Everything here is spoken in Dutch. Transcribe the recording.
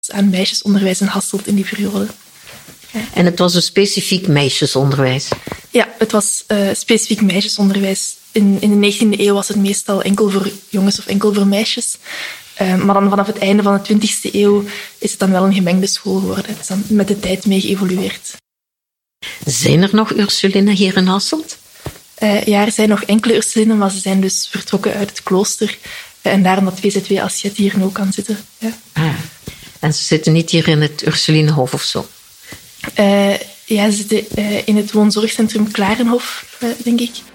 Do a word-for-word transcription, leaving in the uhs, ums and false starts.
aan meisjesonderwijs in Hasselt in die periode. Ja. En het was een specifiek meisjesonderwijs? Ja, het was uh, specifiek meisjesonderwijs. In, in de negentiende eeuw was het meestal enkel voor jongens of enkel voor meisjes. Uh, maar dan vanaf het einde van de twintigste eeuw is het dan wel een gemengde school geworden. Het is dan met de tijd mee geëvolueerd. Zijn er nog Ursulinnen hier in Hasselt? Uh, ja, er zijn nog enkele Ursulinnen, maar ze zijn dus vertrokken uit het klooster. Uh, en daarom dat V Z W Assiet hier nu ook kan zitten. Ja. Ah, en ze zitten niet hier in het Ursulinenhof of zo? Uh, ja, ze zitten uh, in het woonzorgcentrum Klarenhof, uh, denk ik.